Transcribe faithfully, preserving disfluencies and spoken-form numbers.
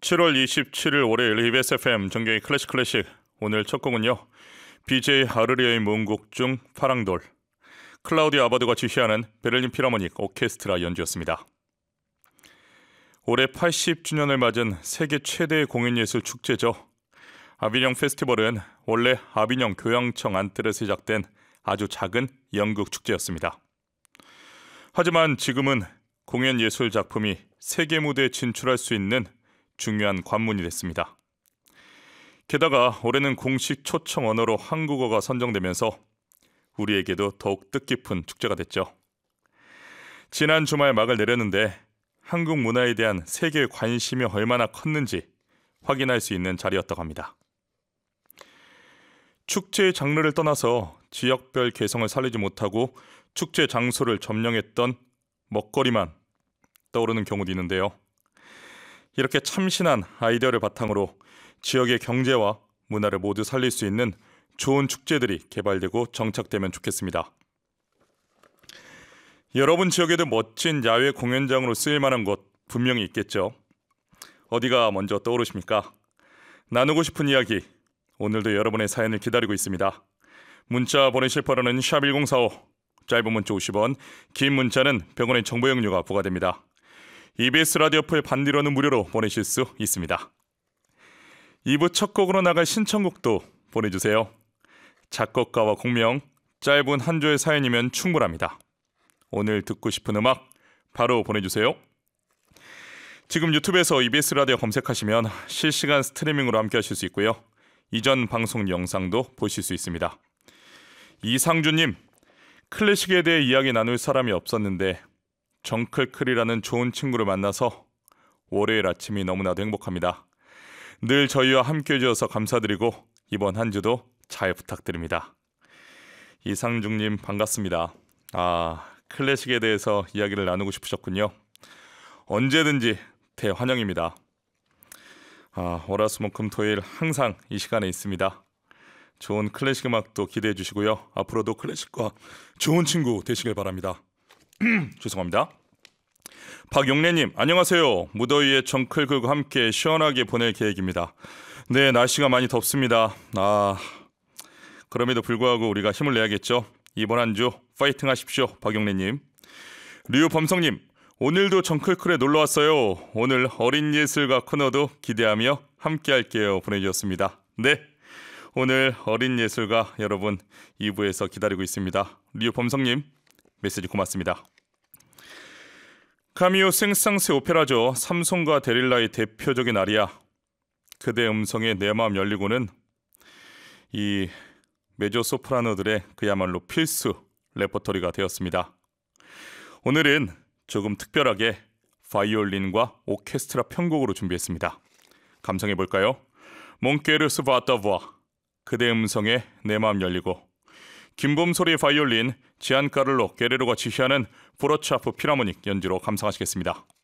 칠월 이십칠일 월요일 이비에스 에프엠 정경의 클래식 클래식. 오늘 첫 곡은요, 비제이 아르리아의 모음곡 중 파랑돌, 클라우디오 아바도가 지휘하는 베를린 필하모닉 오케스트라 연주였습니다. 올해 팔십 주년을 맞은 세계 최대의 공연예술 축제죠. 아비뇽 페스티벌은 원래 아비뇽 교향청 안뜰에서 시작된 아주 작은 연극 축제였습니다. 하지만 지금은 공연예술 작품이 세계 무대에 진출할 수 있는 중요한 관문이 됐습니다. 게다가 올해는 공식 초청 언어로 한국어가 선정되면서 우리에게도 더욱 뜻깊은 축제가 됐죠. 지난 주말 막을 내렸는데 한국 문화에 대한 세계의 관심이 얼마나 컸는지 확인할 수 있는 자리였다고 합니다. 축제의 장르를 떠나서 지역별 개성을 살리지 못하고 축제 장소를 점령했던 먹거리만 떠오르는 경우도 있는데요. 이렇게 참신한 아이디어를 바탕으로 지역의 경제와 문화를 모두 살릴 수 있는 좋은 축제들이 개발되고 정착되면 좋겠습니다. 여러분 지역에도 멋진 야외 공연장으로 쓰일 만한 곳 분명히 있겠죠. 어디가 먼저 떠오르십니까? 나누고 싶은 이야기, 오늘도 여러분의 사연을 기다리고 있습니다. 문자 보내실 번호는 샵 일공사오, 짧은 문자 오십 원, 긴 문자는 백 원의 정보 이용료가 부과됩니다. 이비에스 라디오 풀 반디로는 무료로 보내실 수 있습니다. 이 부 첫 곡으로 나갈 신청곡도 보내주세요. 작곡가와 곡명, 짧은 한 조의 사연이면 충분합니다. 오늘 듣고 싶은 음악 바로 보내주세요. 지금 유튜브에서 이비에스 라디오 검색하시면 실시간 스트리밍으로 함께 하실 수 있고요. 이전 방송 영상도 보실 수 있습니다. 이상주님, 클래식에 대해 이야기 나눌 사람이 없었는데 정클클이라는 좋은 친구를 만나서 월요일 아침이 너무나도 행복합니다. 늘 저희와 함께 해주셔서 감사드리고 이번 한 주도 잘 부탁드립니다. 이상중님 반갑습니다. 아, 클래식에 대해서 이야기를 나누고 싶으셨군요. 언제든지 대환영입니다. 아, 월화수목금토일 항상 이 시간에 있습니다. 좋은 클래식 음악도 기대해 주시고요. 앞으로도 클래식과 좋은 친구 되시길 바랍니다. 죄송합니다. 박용래님, 안녕하세요. 무더위에 정클극과 함께 시원하게 보낼 계획입니다. 네, 날씨가 많이 덥습니다. 아, 그럼에도 불구하고 우리가 힘을 내야겠죠. 이번 한 주 파이팅 하십시오. 박용래님. 류범성님, 오늘도 정클클에 놀러왔어요. 오늘 어린예술가 코너도 기대하며 함께 할게요. 보내주셨습니다. 네, 오늘 어린예술가 여러분 이 부에서 기다리고 있습니다. 류범성님, 메시지 고맙습니다. 카미오 생상세 오페라죠. 삼손과 데릴라의 대표적인 아리아, 그대 음성의 내 마음 열리고는 이 메조소프라노들의 그야말로 필수 레퍼토리가 되었습니다. 오늘은 조금 특별하게 바이올린과 오케스트라 편곡으로 준비했습니다. 감상해 볼까요? 몽케르스 바타부아, 그대 음성의 내 마음 열리고, 김범소리의 바이올린, 지안카를로 게레로가 지휘하는 브로차프 필하모닉 연주로 감상하시겠습니다.